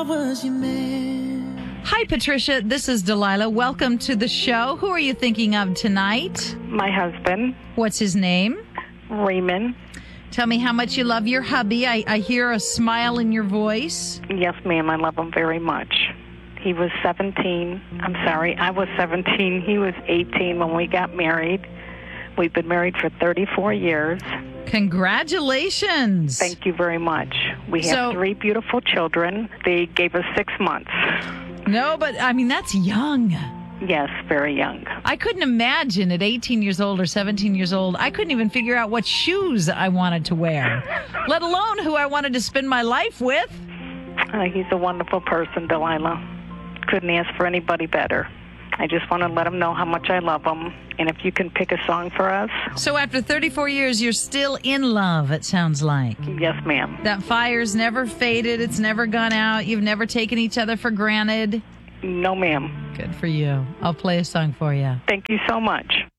Hi, Patricia. This is Delilah. Welcome to the show. Who are you thinking of tonight? My husband. What's his name? Raymond. Tell me how much you love your hubby. I hear a smile in your voice. Yes, ma'am. I love him very much. He was 17. I was 17. He was 18 when we got married. We've been married for 34 years. Congratulations. Thank you very much. We have 3 beautiful children. They gave us 6 months. No, but I mean, that's young. Yes, very young. I couldn't imagine at 18 years old or 17 years old, I couldn't even figure out what shoes I wanted to wear, let alone who I wanted to spend my life with. He's a wonderful person, Delilah. Couldn't ask for anybody better. I just want to let him know how much I love him. And if you can pick a song for us. So after 34 years, you're still in love, it sounds like. Yes, ma'am. That fire's never faded. It's never gone out. You've never taken each other for granted. No, ma'am. Good for you. I'll play a song for you. Thank you so much.